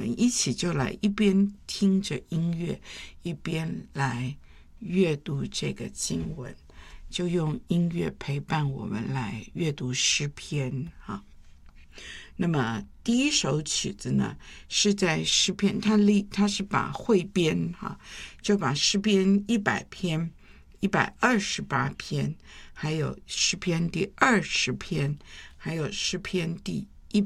们一起就来一边听着音乐，一边来阅读这个经文，就用音乐陪伴我们来阅读诗篇啊。那么第一首曲子呢，是在诗篇，它是把汇编就把诗篇100篇、128篇，还有诗篇第20篇，还有诗篇第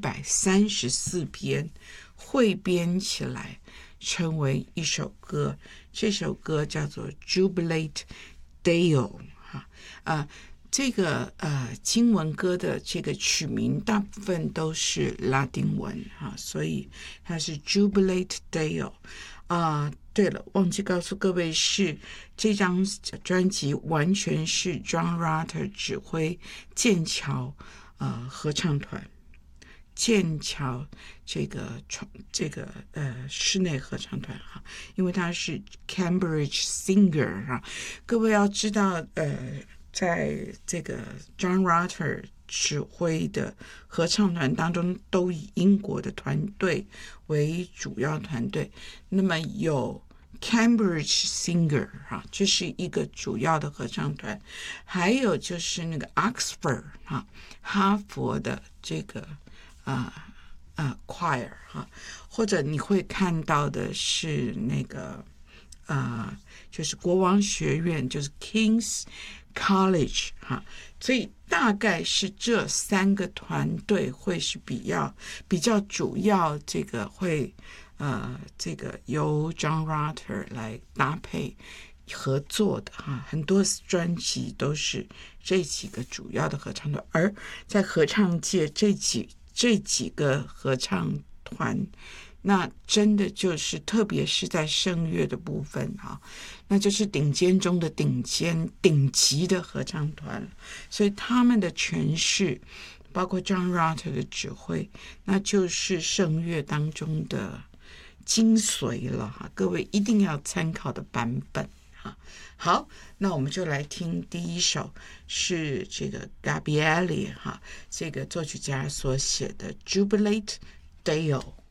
134篇汇编起来，成为一首歌。这首歌叫做 Jubilate Deo 这个经文歌的这个曲名大部分都是拉丁文所以它是 Jubilate Deo 对了，忘记告诉各位，是这张专辑完全是 John Rutter 指挥剑桥合唱团，剑桥这个室内合唱团因为他是 Cambridge Singer 各位要知道在这个 John Rutter 指挥的合唱团当中，都以英国的团队为主要团队。那么有 Cambridge Singer 这是一个主要的合唱团，还有就是那个 Oxford 哈佛的这个choir 或者你会看到的是那个就是国王学院，就是 King's College 所以大概是这3个团队会是比较主要，这个会这个由 John Rutter 来搭配合作的很多专辑都是这几个主要的合唱团，而在合唱界这几个合唱团，那真的就是特别是在声乐的部分那就是顶尖中的顶级的合唱团，所以他们的诠释包括 John Rutter 的指挥，那就是声乐当中的精髓了各位一定要参考的版本好，那我们就来听第一首，是这个 Gabrieli 这个作曲家所写的 Jubilate Deo。